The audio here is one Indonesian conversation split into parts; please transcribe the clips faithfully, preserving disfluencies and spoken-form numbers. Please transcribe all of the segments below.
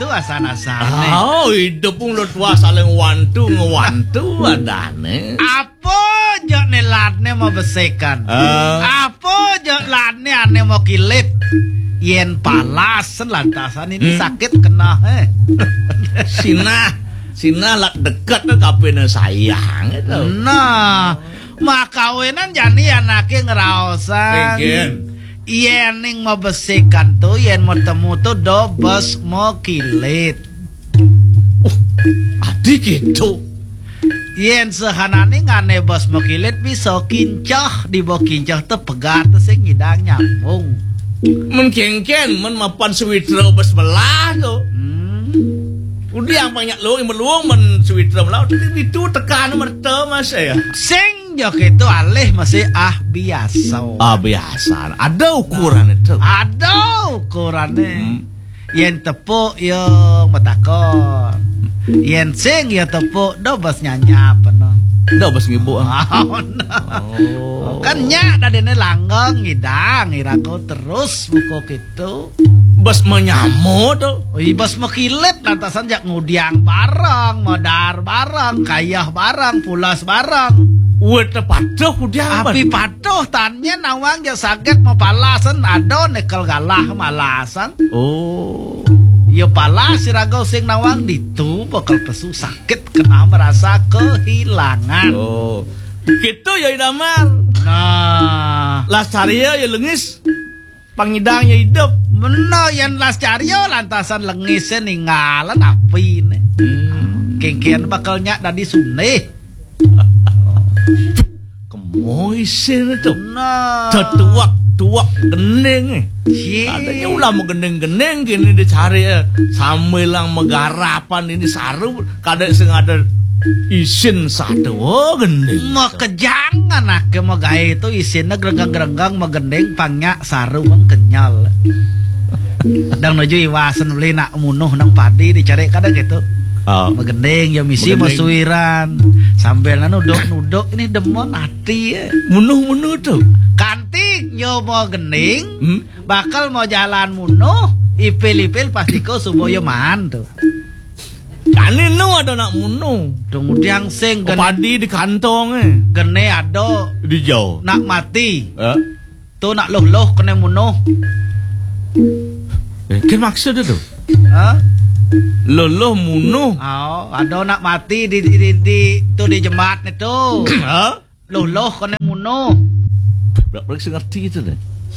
gitu asana-asane. Oh, hidup pun lo tua saling wantu ngewantu adane. Apa jok nelatne mau besekan? Uh. Apa jok latne ane mau kilit? Yen palasen lantasan ini hmm. sakit kena eh. Sina, Sina lak dekat ke kapene sayang itu. Nah, makawinan jani anake ngeraosan. Yen ning mau besekan tuh, yen mau temu tuh dobes mau kilit. Uh, adik gitu. Yen sehanane ngane bos mau kilit bisa kincah di bawah kincah tuh pegat tuh sing ngidang nyambung. Men kengken men mapan switra bes belah tuh. Hmm. Udah yang banyak lo yang meluang men switra belah itu tekan merta mas ya. Sing jok itu alih masih ah biasa. Ah biasa. Ada ukuran itu. Ada ukurannya. Hmm. Yen tepuk yo metakon. Yen sing yo tepuk do bos nyanyap no. Do bos ngibu. Oh, no. Oh. Kan nyak dadene langgeng ngidang irako terus buko gitu. Bos menyamu tuh. Oh, bos mekilit lantasan jak ngudiang bareng, modar bareng, kayah bareng, pulas bareng. Wet patuh udiang. Api patuh tanya nawang ya sakit mau palasan ado nekel galah malasan. Oh. Ya pala sirago sing nawang ditu bakal pesu sakit kena merasa kehilangan. Oh. Gitu ya idamar. Nah, Lasaria ya lengis. Pangidang ya hidup. Meno yang Lasaria lantasan lengisnya ninggalan api nih. Hmm. Kengkian bakal nyak dari suneh. Kemoisin itu. Nah. Tetuak. Tuak gening katanya ulah mau geneng-geneng gini dicari ya sambilang megarapan ini saru kadang sing ada isin satu oh gening mau kejangan nak ke mau gaya itu isinnya gerenggang-gerenggang mau gendeng pangnya saru kan kenyal dan nuju iwasan beli nak munuh nang padi dicari kadang gitu. Oh. Megendeng ya misi masuiran sambil nuduk-nuduk ini demon hati ya. Munuh-munuh tuh kanting yo mau gending hmm? Bakal mau jalan munuh ipil-ipil pasti kau suboyo man tuh kani nu ada nak munuh kemudian sing oh, padi di kantong eh gene ada di jauh nak mati eh? Tuh nak loh-loh kena munuh eh, ke maksud itu Hah? Loloh munuh. Oh, ada nak mati di di di, di tuh di jembat itu. Hah? Loloh kena munuh. Berapa sih ngerti itu deh?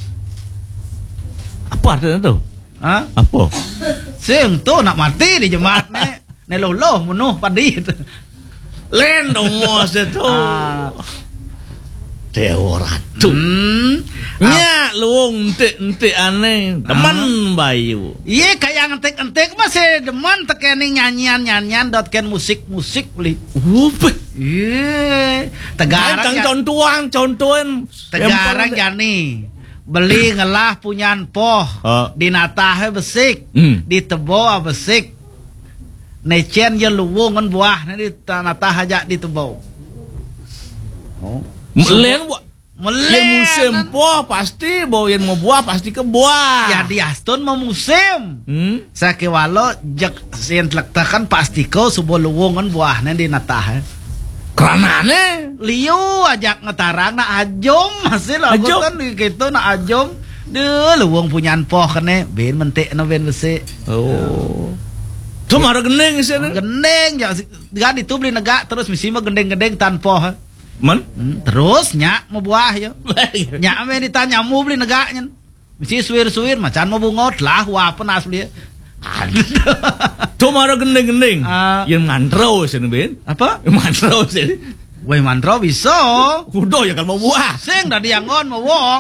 Apa artinya tuh? Hah? Apa? Sing tuh nak mati di jembat nih. Ne loloh munuh padi itu. Len dong mos itu. Ah. Dewa ratu. Hmm. Nya luwung entik-entik aneh. Demen ah. Bayu. Iya kayak entik-entik masih demen tekeni nyanyian-nyanyian dot ken musik-musik beli. Wup. Iya. Tegarang contohan, contohan. Tegarang jani. Beli ngelah punyan poh. Oh. Di natahe besik. Hmm. Di tebo besik. Necen ya luwungan buah di natah aja di tebo. Oh. Melen buah, melen musim buah pasti bawain mau buah pasti ke buah. Ya di Aston mau musim. Hmm? Sake walo jak sen tlektakan pasti kau subuh luwungan buahnya di natah. Keranane liu ajak ngetarang na ajom masih lah kan gitu na ajom. Deh luwung punyaan poh kene ben mentek na ben besi. Oh. Cuma ada gendeng sih. Gendeng ya gak itu beli negak terus misi mah gendeng-gendeng tanpa. Man? Hmm, terus nyak mau buah ya. Nyak me ditanya mau beli negaknya. Mesti suwir-suwir macan mau bungot lah wah penas beli. Tuh marah gendeng-gendeng. Uh, yang mantrau sih Ben. Apa? Mantrau sih. Woi mantrau bisa. Udah ya kalau mau buah. Sing dari yang ngon mau wong.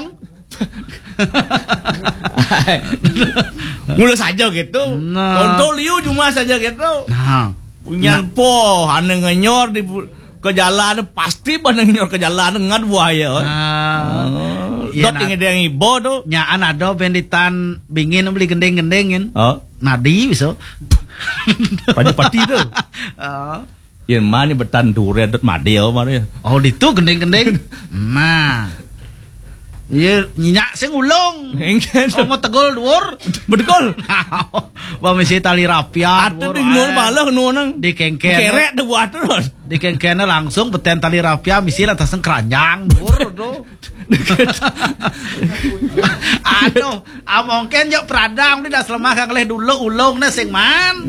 Mulai saja gitu. Nah. Contoh liu cuma saja gitu. Nah. Punya nah. Po, aneh ngenyor di ke jalan pasti bandeng nyor ke jalan ngan buaya. Ah. Oh. Dot ingin yang ibo tuh. Nyaan ada benditan bingin beli gendeng-gendengin. Oh. Nadi bisa. Pada pati tuh. Oh. Yang mana betan durian dot madeo mana. Oh, itu gendeng-gendeng. Nah. Iya, nyak sing ulung. Engken. Mau tegol dhuwur. Betul. Wa mesti tali rapia. Atuh di nur malah nu nang dikengken. Kerek de buat terus. Dikengken langsung beten tali rapia misi atas keranjang dhuwur do. Aduh, amongken yo pradang di das lemah kang leh dulu ulungna sing man.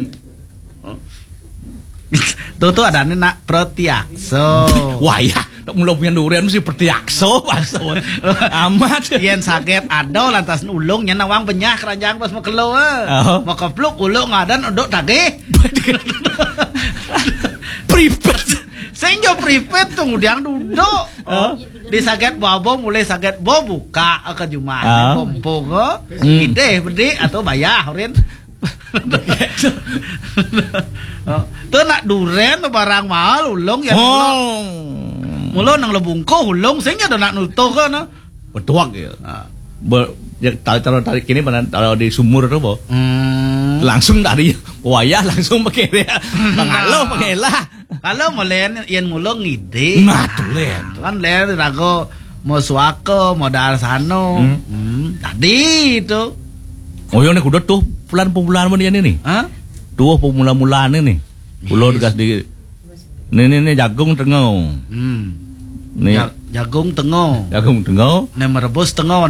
Tuh tuh ada nak protiakso. Wah ya, belum punya durian mesti protiakso, bakso. Amat. Yen sakit ado lantas ulung nya nawang benyah keranjang pas mau keluar. Oh. Mau kepluk ulung ngadan nduk tagih. Pripet. Sing jo pripet tuh ngudiang duduk. Oh. Di sakit bobo mulai sakit bo buka ke Jumat. Oh. Pompong go. Hmm. Ide bedi atau bayar rin. Tuh nak duren barang mahal ulung ya. Oh. Mula nang lebungko ulung sing nya nak nutuh kan. Betuak ya. Ber ya taruh tarik kini mana taruh di sumur tuh bo. Hmm. Langsung dari wayah langsung pakai dia. Pangalo pakai lah. Kalau melen yen mulung ngide. Nah tuh len. Kan len rago mau suaka modal sano. Hmm. Hmm. Tadi itu. Oh ya nih kudu tuh bulan-bulan mana ini nih? Hah? Tuh pemula-mula ini. Pulau dekat di ini ini jagung tengau. Hmm. Nih Ja- jagung tengo. jagung tengau. Ne merebus tengon.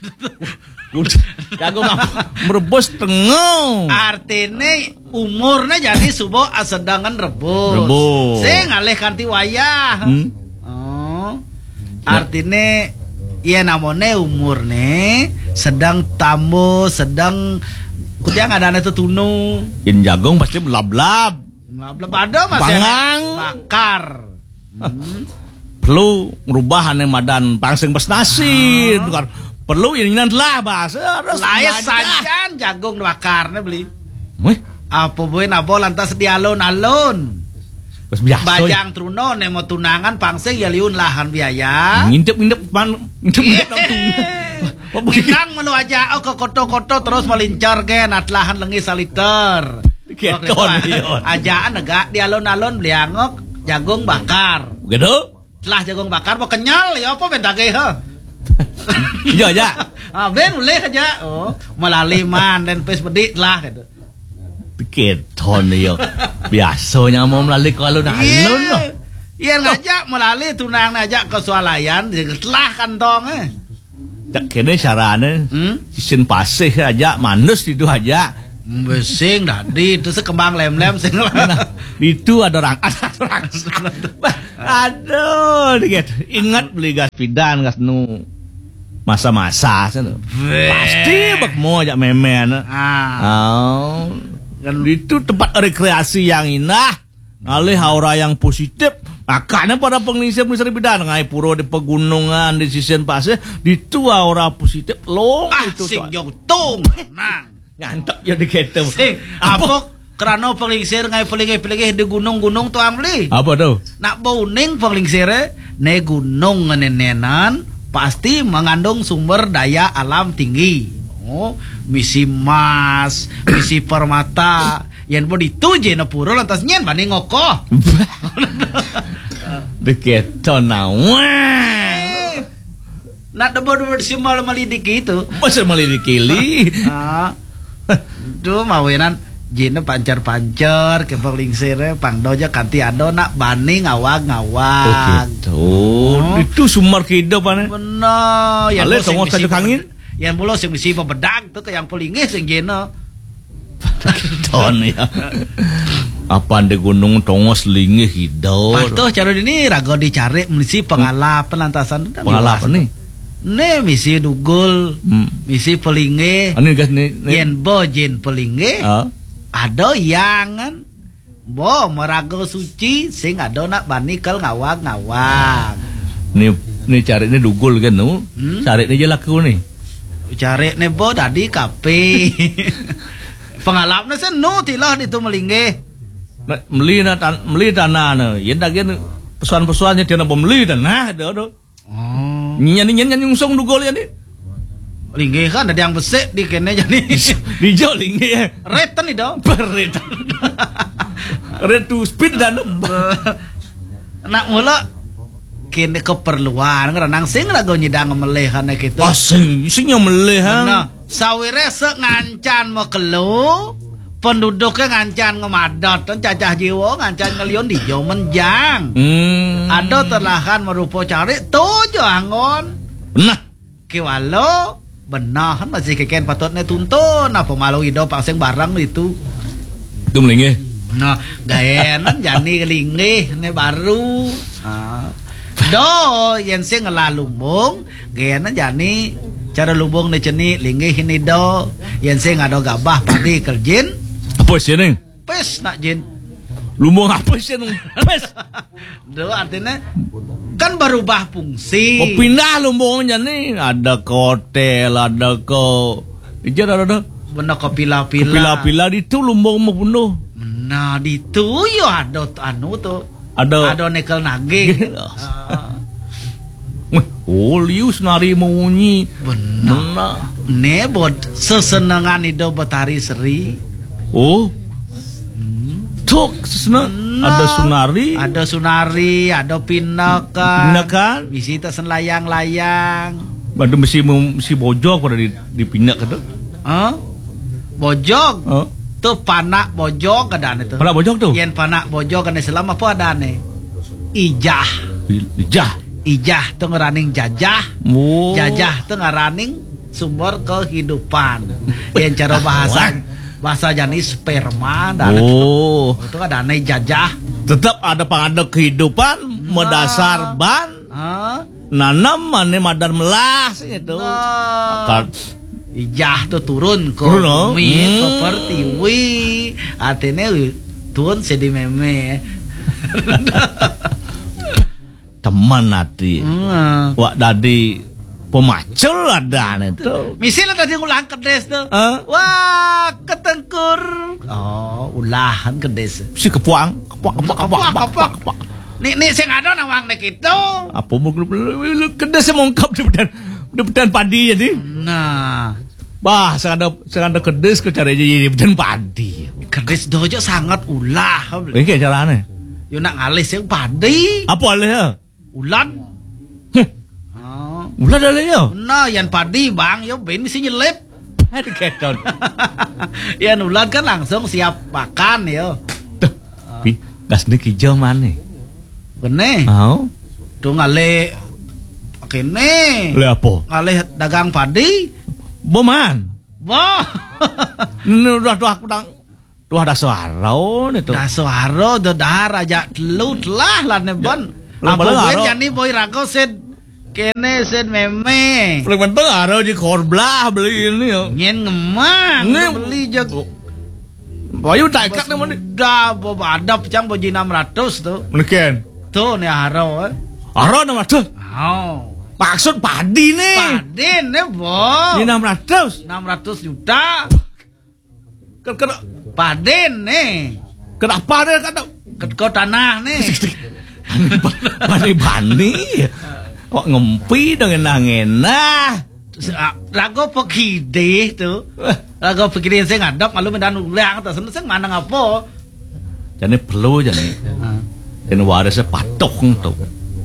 Jagung apa? Merebus tengau. Artine umurnya jadi subuh sedangan rebus. Rebus. Sing alih kanti wayah. Hmm? Oh. Artine iya namanya umurnya sedang tamu sedang kudiang ada itu tunu. Yen jagung pasti belab-lab. Belum ada mas Bangang. bakar. Hmm. Perlu merubah ane madan pangsing prestasi. Bukan perlu ini lah bahasa harus Layak belajar. saja jagung bakarnya beli. Wih, Apa boleh nabo lantas di alun-alun. pas biasa. Bajang truno nemo tunangan pangsing ya liun lahan biaya. Ngintip-ngintip pan ngintip-ngintip nang tunggu. Oh, begitu. Bintang melu aja oh ke koto-koto terus melincar gen at lahan lengi saliter. Gitu, iya. Ajaan negak di alun-alun beliangok jagung bakar. Gitu? Setelah jagung bakar mau kenyal ya apa bentage he. Iya aja. Ah ben boleh aja. Oh, melaliman dan pes bedik lah gitu. Gitu nih yo. Biasanya mau melalui ke alun-alun loh. Iya ngajak melalui tunang ngajak ke swalayan setelah kantong eh. Tak kene carane. Hmm? Sisin pasih aja manus itu aja. Besing tadi itu sekembang lem-lem sing Nah, itu ada orang ada orang. Aduh, gitu. Ingat beli gas pidan gas nu masa-masa sana. Pasti bak mau ajak memen. Ah. Oh, kan itu tempat rekreasi yang indah, alih aura yang positif. Makanya pada pengisir-pengisir bidan ngai puro di pegunungan di sisian pasir, itu aura positif loh Ah, itu. sing tuh. jautung. Nang. Ngantuk ya diketem. Sing apa kerana penglingsir ngai pelingih-pelingih di gunung-gunung tu amli. Apa tuh? Nak bauning penglingsir ne gunung nenenan pasti mengandung sumber daya alam tinggi. Oh, misi emas, misi permata. Yang mau dituje na puro lantas nyen bani ngokoh. Diketon na. Wah. Nak debo-debo simbol malidik itu. Masa melirik kili. Ah. Duh mawinan jina pancar-pancar ke penglingsir pangdoja kanti ado nak bani ngawag-ngawag. Oh, itu sumber kehidupan. Bener, yang Ale bolo sing tongos misi kajuk angin. Yang bolo sing misi pembedak tuh ke yang pelingih sing jena. Ton ya. Apa di gunung tongos lingih hidau. Patuh cara ini rago dicari misi pengalapan lantasan. Pengalapan nih. Ne misi dugul, Hmm. misi pelingih. Ani gas nih. nih. Yen bo jin pelingih. Ah. Ada yang kan bo merago suci sing ada nak banikel ngawag-ngawag. Nih nih cari nih dugul kan nu. Hmm? Cari nih laku nih. Cari ne bo tadi kape. Pengalaman sen nu tilah itu melingih. Nah, meli na tan meli tanah na. Yen dagen pesuan-pesuannya dia na beli tanah ada ada. Oh. Nyanyi nyanyi nyungsung dugul ya nih. Linggih kan ada yang besek di kene jadi. Dijol lingih ya. Reten itu. Berit. Red to speed dan Nak mula kini keperluan ngerenang sing lagu nyidang melehan gitu. Oh sing sing yang melehan. Nah, sawire se ngancan mau kelu, penduduknya ngancan ngemadot, dan cacah jiwa ngancan ngelion di jauh menjang. Hmm. Ada terlahan merupa cari tujuh angon. Nah, kiwalo benar masih keken patutnya tuntun apa malu hidup pasang barang itu. Itu melingih. Nah, gaenan jani kelingih ini baru. Ah. Do yang sing ngelalubung, gaenan jani cara lubung ni ceni linggih ini do. Yang sing ada gabah padi kerjin. Apa sih neng? Pes nak jin. Lumbung apa sih neng? Pes. Do artinya kan berubah fungsi. Oh pindah lumbungnya nih. Ada ke hotel, ada ke ijar ada ada. Benar ke pila-pila. Pila-pila itu lumbung mau penuh. Nah di tu yo ada anu tuh. Ada. Ada nikel naging. Oh lius nari munyi. Benar. Ne bod sesenengan itu betari seri. Oh. Tuk seseneng. Ada sunari. Ada sunari, ada pinakan. Pinakan. Bisi tak layang-layang. Ada mesti mesti bojok pada di di pinak itu. Hah? Bojok. Oh. Tu panak bojok kadang itu. Panak bojok tuh. Yen panak bojok kan selama apa adane? Ijah. Ijah. Ijah tu ngeraning jajah. Oh. Jajah tu ngeraning sumber kehidupan. Yen cara bahasa bahasa jenis sperma dan oh. itu adane jajah. Tetap ada pangada kehidupan nah. Mendasar ban. Hah? Nanam mana madar melas itu. Nah. Ijah tuh turun ke turun, bumi hmm. ke pertiwi artinya turun sedi meme teman nanti hmm. wak dadi pemacul ada itu misalnya tadi ulang kedes tuh uh? wah ketengkur oh ulahan kedes si kepuang kepuang kepuang kepuang kepuang kepuang nih nih sing ada nawang nek itu apa mau kedes mongkap di bedan di bedan padi jadi nah bah sekada sekada kedes ke cara jadi bedan padi kedes dojo sangat ulah ini kayak caranya yo nak ngalis yang padi apa alih ya ulan oh. Ulan alih ya nah yang padi bang yo ben mesti nyelip ada keton yang ulan kan langsung siap makan yo tapi gas nih hijau mana bener oh. Tuh ngale kene le apa ngale dagang padi boman wah ini udah tuh aku dang tuh ada suara itu dah suara udah dah raja telut lah lah nebon apa gue jadi boy rago sen kene sen meme paling penting ada di korblah beli ini ya nyen ngemang beli jag bayu taikat nih mana dah boba ada pecang boji enam ratus tuh mungkin tuh nih haro haro enam ratus oh maksud padi nih padi nih bo enam ratus enam ratus juta kena padi nih kenapa deh kata ke tanah nih bani-bani kok ngempi dengan enak lagu pekide tuh lagu pekide saya ngadap malu medan ulang terus saya mana ngapo jadi perlu jadi dan warisnya patok tuh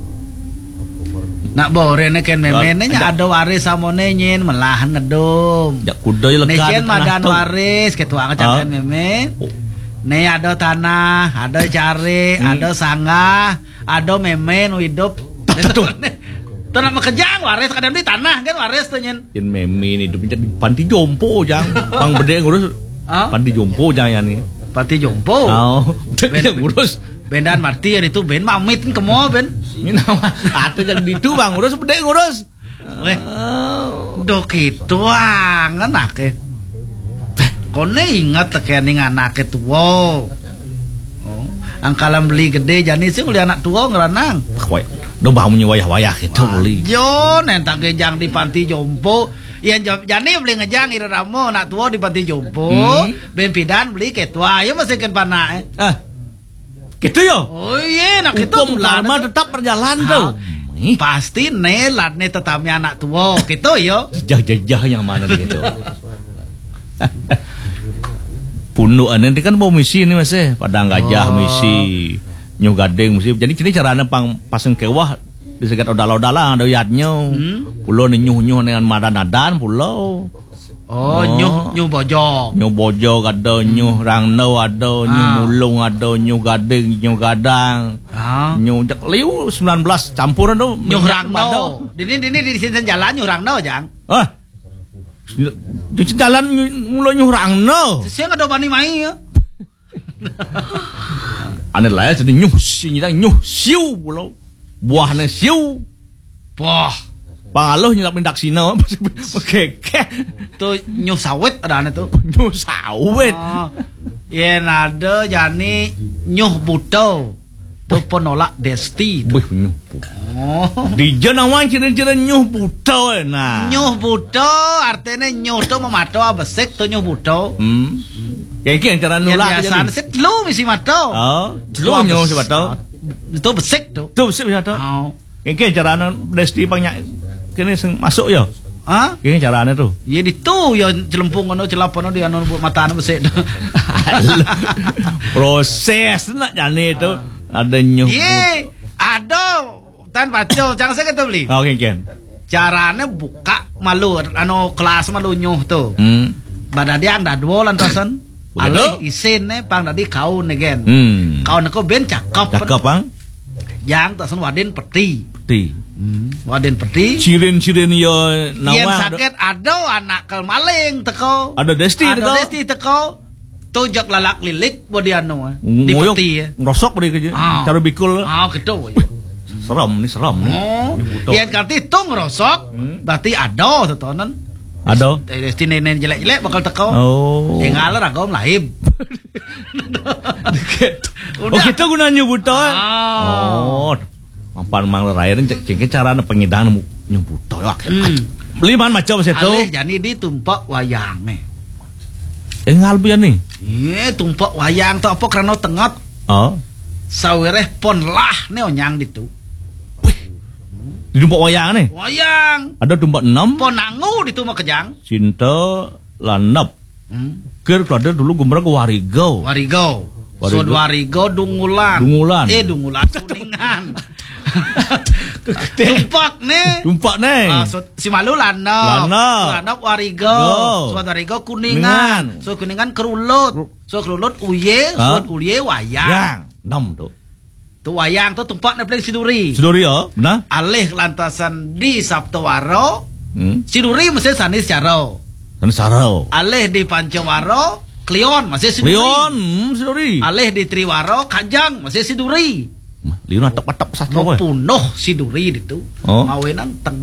nak borene ken memene nya ada waris samone nyen melahan ngedum ya kuda lekat nyen madan waris ketua ngacan meme ne ada tanah ada cari hmm. ada sanggah ada memen hidup tuh tuh nak kejang waris kadang di tanah kan waris tuh nyen yen meme ini hidup jadi panti jompo jang pang bede ngurus panti jompo jang ya nih panti jompo oh ngurus bendan martir itu ben mamit ke mau ben ini nama atau yang itu bang ngurus bede ngurus weh dok itu angan nake kone ingat tekening anak itu wow oh. Angkalan beli gede jadi sih ngeliat anak tua ngeranang wah do bangunnya wayah-wayah itu beli jo nentang gejang di panti jompo ya jani beli ngejang ira ramo anak tua di panti jompo hmm. Ben pidan beli ketua ya masih ken panak ah gitu yo oh iya nak itu lama tetap berjalan tuh pasti nelat nih tetapnya anak tua gitu yo jajah-jajah yang mana gitu punuk aneh kan mau misi ini mas eh padang gajah oh. Misi nyugadeng misi jadi ini caranya pang pasang kewah Disegat odal-odalang doyatnya. Hmm. Pulau ni nyuh-nyuh dengan madan-adan pulau. Oh, nyuh nyuh bojong. Nyuh bojo ada, nyuh rangno ada, nyuh Ah. mulung ada, nyuh gading, nyuh gadang. Ah. Nyuh jak liu sembilan belas campuran tu. Nyuh rangno. Dini dini di sini jalan nyuh rangno jang. Ah. Di jalan mulai nyuh rangno. Saya nggak ada bani mai ya. Aneh lah ya, jadi nyuh sini nyuh siu pulau. Buahnya siu. Wah, Pangaloh nyelap mindak sino. Oke, tuh nyuh sawit ada ane tuh. nyuh sawit. Oh, yen ada jani nyuh buto. Tuh penolak desti. Tuh. Wih, nyuh. Oh. Di jenawan ciri-ciri nyuh buto nah. Nyuh buto artinya nyuh tuh memato besek tuh nyuh buto. Hmm. Yang ini cara Yang nolak biasa set lu misi mato. Oh, lu nyuh siapa tahu? Itu besek tuh. Tuh siapa tahu? Oh. Yang ini cara desti banyak kini masuk ya. Hah? Ini caranya tuh. Ya di tuh ya celempung ono celapono dia anu buat mata anu besek. Proses nak jani itu ada nyuh. Ye, ada tan baca jangan saya kata beli. Oke, Ken. Caranya buka malu anu kelas malu nyuh tuh. Hmm. Pada dia anda dua lantasan. Begitu? Alih isin ne pang tadi kau negen. Hmm. Kau neko ben cakep. Cakep, Bang. Yang tasan waden peti. Ti. Waden peti. Cirin-cirin yo Yang nawang. sakit ada anak kel maling teko. Ada desti Ada teko. desti teko. Tujak lalak lilik buat dia anu. eh. Di Ngoyok, peti ya. ngerosok beri kerja. Ah. Cara bikul. Ah gitu. Serem nih, serem nih. Oh, Butuh. yang ganti itu ngerosok, berarti ada tetonan. Ada. Desti nenek jelek-jelek bakal teko. Oh. Yang ngalah agam lahib. Oh, kita gunanya buta. Ah. Oh. Mampan mang rair cek cek cara pengidangan nyubuto. Hmm. Beli man macam situ. Alih jadi ditumpak wayang nih. Eh ngalbian nih. Iya, tumpak wayang tuh apa karena tengok Oh. sawireh pon lah nih onyang ditu. Di dumpak wayang nih. Wayang Ada dumpak enam. pon nangu ditu mah kejang. Cinta lanap. Hmm. Ker ada dulu gumra ke Warigo. Warigo. Warigo. So warigo dungulan. Dungulan. Eh dungulan kuningan. Tumpak nih. Dumpak nih. Ah, so, si malu lanap. Lanap. Lanap warigo. Go. So warigo kuningan. Kuningan. So kuningan kerulut. So kerulut uye, Ah. so uye wayang. Yang enam tuh. Tu wayang tu tumpak na paling siduri. Sidori ya, benar? Alih lantasan di Sabtu Waro, Hmm. siduri mesti sanis caro. Dan sarau. Alih di Pancawaro, Klion masih siduri. Leon, hmm, sidori. Alih di Triwaro, Kajang masih siduri. Leon atap-atap satu Mau apa? punuh siduri itu. Oh. Mawenan teng